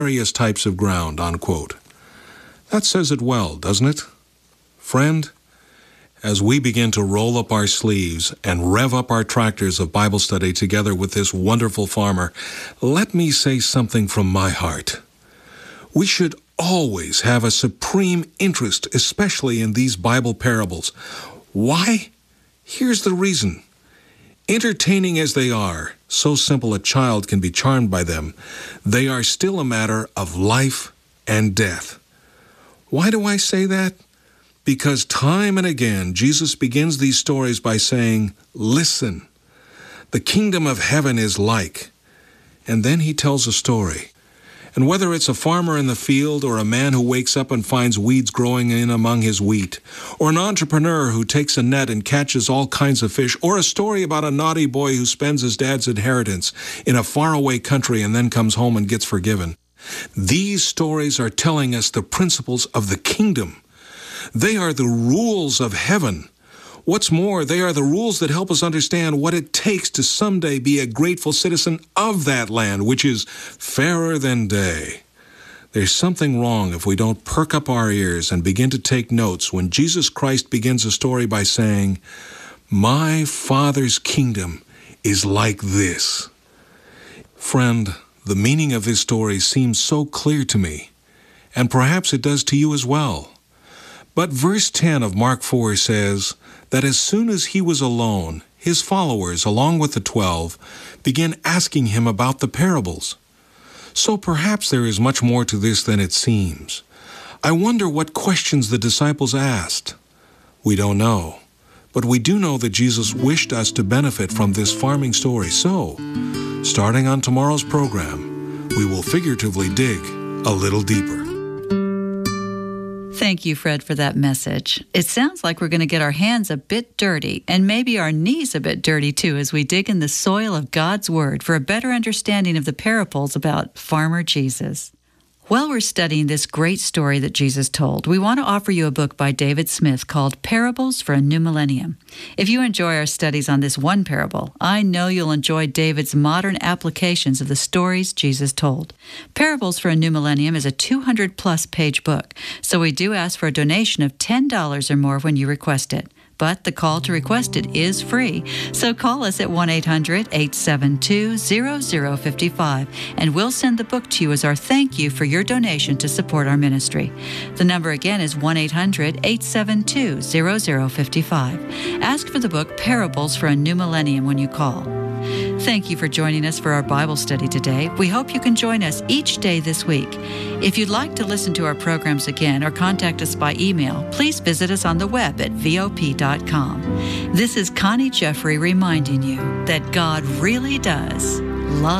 various types of ground, unquote. That says it well, doesn't it? Friend, as we begin to roll up our sleeves and rev up our tractors of Bible study together with this wonderful farmer, let me say something from my heart. We should always have a supreme interest, especially in these Bible parables. Why? Here's the reason. Entertaining as they are, so simple a child can be charmed by them, they are still a matter of life and death. Why do I say that? Because time and again, Jesus begins these stories by saying, "Listen, the kingdom of heaven is like," and then he tells a story. And whether it's a farmer in the field, or a man who wakes up and finds weeds growing in among his wheat, or an entrepreneur who takes a net and catches all kinds of fish, or a story about a naughty boy who spends his dad's inheritance in a faraway country and then comes home and gets forgiven, these stories are telling us the principles of the kingdom. They are the rules of heaven. What's more, they are the rules that help us understand what it takes to someday be a grateful citizen of that land, which is fairer than day. There's something wrong if we don't perk up our ears and begin to take notes when Jesus Christ begins a story by saying, "My Father's kingdom is like this." Friend, the meaning of this story seems so clear to me, and perhaps it does to you as well. But verse 10 of Mark 4 says that as soon as he was alone, his followers, along with the 12, began asking him about the parables. So perhaps there is much more to this than it seems. I wonder what questions the disciples asked. We don't know, but we do know that Jesus wished us to benefit from this farming story. So, starting on tomorrow's program, we will figuratively dig a little deeper. Thank you, Fred, for that message. It sounds like we're going to get our hands a bit dirty, and maybe our knees a bit dirty too, as we dig in the soil of God's Word for a better understanding of the parables about Farmer Jesus. While we're studying this great story that Jesus told, we want to offer you a book by David Smith called Parables for a New Millennium. If you enjoy our studies on this one parable, I know you'll enjoy David's modern applications of the stories Jesus told. Parables for a New Millennium is a 200-plus page book, so we do ask for a donation of $10 or more when you request it. But the call to request it is free. So call us at 1-800-872-0055, and we'll send the book to you as our thank you for your donation to support our ministry. The number again is 1-800-872-0055. Ask for the book Parables for a New Millennium when you call. Thank you for joining us for our Bible study today. We hope you can join us each day this week. If you'd like to listen to our programs again or contact us by email, please visit us on the web at VOP.com. This is Connie Jeffrey reminding you that God really does love